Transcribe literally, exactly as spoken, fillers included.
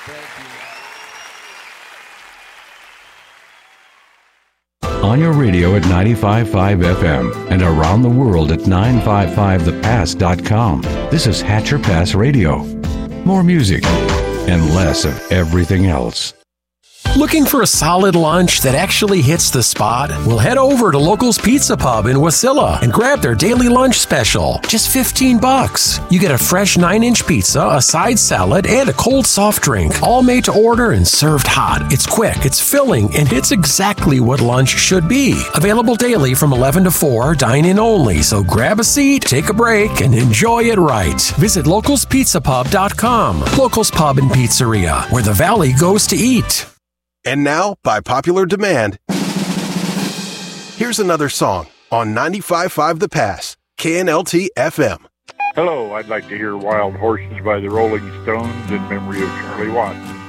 On your radio at ninety-five point five F M and around the world at nine five five the pass dot com. This is Hatcher Pass Radio. More music and less of everything else. Looking for a solid lunch that actually hits the spot? Well, head over to Locals Pizza Pub in Wasilla and grab their daily lunch special. Just fifteen bucks. You get a fresh nine inch pizza, a side salad, and a cold soft drink, all made to order and served hot. It's quick, it's filling, and it's exactly what lunch should be. Available daily from eleven to four, dine-in only, so grab a seat, take a break, and enjoy it right. Visit locals pizza pub dot com. Locals Pub and Pizzeria, where the Valley goes to eat. And now, by popular demand, here's another song on ninety-five point five The Pass, K N L T F M. Hello, I'd like to hear Wild Horses by the Rolling Stones in memory of Charlie Watts.